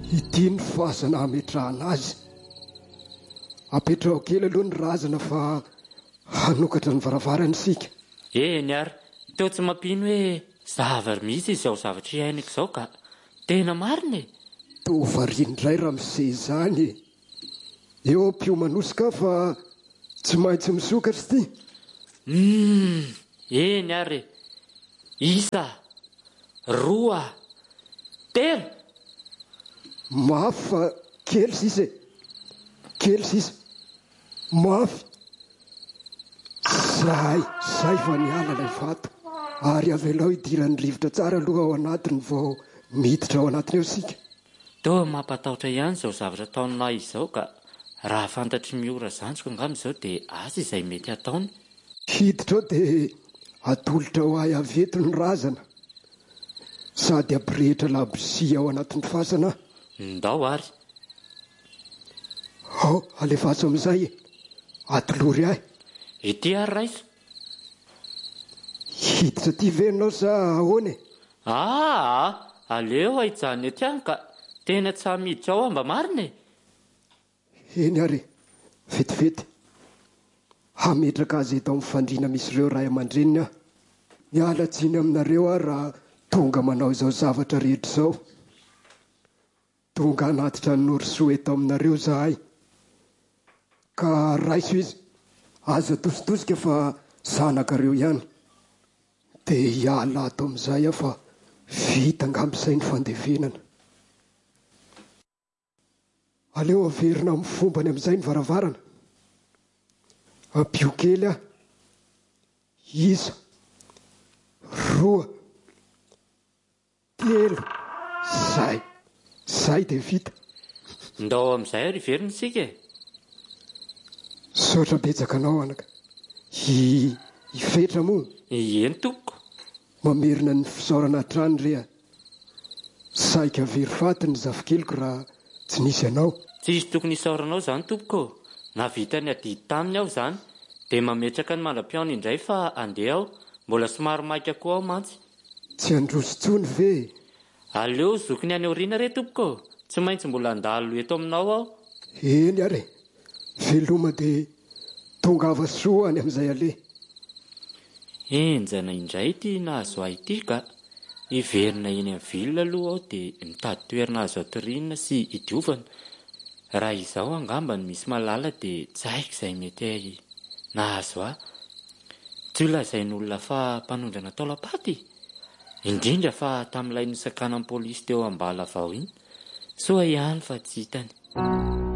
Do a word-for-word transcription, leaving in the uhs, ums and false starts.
ity ny fahazana hametrahana azy. Apetraho kely aloha ny razana fa hanokatra ny varavarana isika. Eny ary, teo tsy mampino hoe zavatra misy izy ao zavatra iainako izao ka tena marina e. To variandray raha mise izany. Eo am-pio manosika fa tsy maintsy misokatra ity. Mm, eny ary, isa, roa, telo. Mafy fa kely sisa e. Kely sisa. Mafy. Zay, zay fa niala ilay vato. Ary avelao idiran'ny rivotra tsara aloha ao anatiny vao miditra ao anatiny eo sika. Toa mampatahotra ihany izao zavatra ataonao izao ka raha fantatry miora zanjiko angamba izao dia asa izay mety ataony. Hiditra ao dia atolotra ho ahy aveto ny razana. Sady ampirehitra labozia ao anatin'ny fasana. Ndao ary. Ao, alefaso amin'izay e. Atolory ahy. Ity ary raiso. Hiditra ty venonao sa ahoana e? Ah, aleo haijany ety any ka tena tsy hamiditra ao mba marina e. Eny ary, vetivety. Hametraka azy eto amin'ny fandriana misy ireo ray aman-dreniny aho. Miala tsiny aminareo aho raha tonga manao izao zavatra rehetra izao. Tonga hanatitra ny norisoa eto aminareo zahay. Ka raiso izy, aza tositosika fa zanakareo ihany. Dia hiala ato amin'izay aho fa vita angambisay ny fandevenana. Aleo averina amin'ny fombany amin'izay ny varavarana. Ampio kely aho. Isa, roa, telo, zay. Zay dia vita. Ndao amin'izay ary verina isika e. Saotra betsaka anao anaka. I ifetra moa. Eny tompoko. Mamerina ny fisaorana trano rea. Saika very faty ny zafikeloko raha tsy nisy anao. Tsisy tokony isaoranao izany tompoko. Navita ny adidy taminy aho izany dia mametraka ny mandram-piaona indray fa andeha aho. Mbola somary maika koa aho mantsy. Tsy androso tsony ve? Aleo zokiny any aoriana re tompoko. Tsy maintsy mbola andalo eto aminao aho. Eny ary. Veloma dia tonga avasoa any amin'izay ale. Enjana indray ity nahazo ahy ity ka hiverina eny amin'ny vilona aloha aho dia mitady toerana azo atoriana sy hidiovana. Raha izao angamba ny misy malala dia tsy haiko izay mety ahy nahazo ahy. Tsy ho lazain'olona fa mpanondrana taolapaty. Indrindra fa tamin'ilay nisakana amin'ny polisy teo Ambalavao iny. Soa ihany fa tsy hitany.